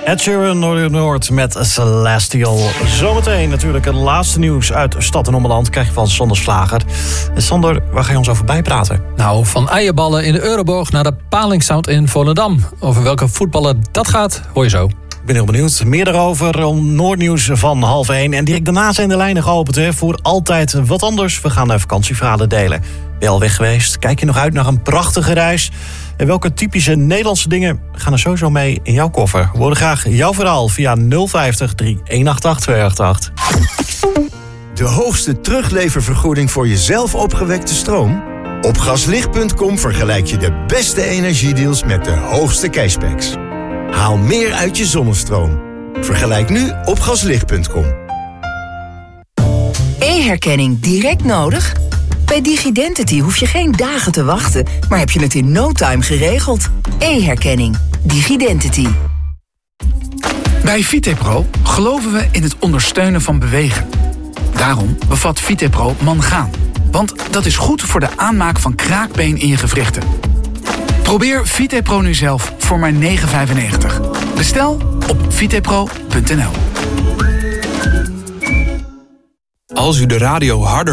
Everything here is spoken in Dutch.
Ed Sheeran, Noord met Celestial. Zometeen natuurlijk het laatste nieuws uit Stad en Ommeland krijg je van Sander Slager. Sander, waar ga je ons over bijpraten? Nou, van eierballen in de Euroborg naar de Palingsound in Volendam. Over welke voetballer dat gaat, hoor je zo. Ik ben heel benieuwd. Meer daarover om Noordnieuws van 12:30. En direct daarna zijn de lijnen geopend voor altijd wat anders. We gaan vakantieverhalen delen. Ben je al weg geweest? Kijk je nog uit naar een prachtige reis? En welke typische Nederlandse dingen gaan er sowieso mee in jouw koffer? We horen graag jouw verhaal via 050 318 288. De hoogste terugleververgoeding voor je zelf opgewekte stroom? Op gaslicht.com vergelijk je de beste energiedeals met de hoogste cashbacks. Haal meer uit je zonnestroom. Vergelijk nu op gaslicht.com. E-herkenning direct nodig? Bij Digidentity hoef je geen dagen te wachten, maar heb je het in no time geregeld. E-herkenning. Digidentity. Bij Vitepro geloven we in het ondersteunen van bewegen. Daarom bevat Vitepro mangaan. Want dat is goed voor de aanmaak van kraakbeen in je gewrichten. Probeer Vitepro nu zelf voor maar €9,95. Bestel op vitepro.nl. Als u de radio harder